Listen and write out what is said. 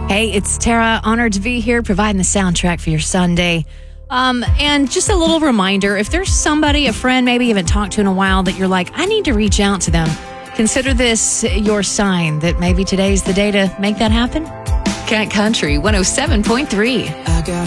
Hey, it's Tara. Honored to be here providing the soundtrack for your Sunday. And just a little reminder, if there's somebody, a friend maybe you haven't talked to in a while that you're like, I need to reach out to them, consider this your sign that maybe today's the day to make that happen. Cat Country 107.3. I got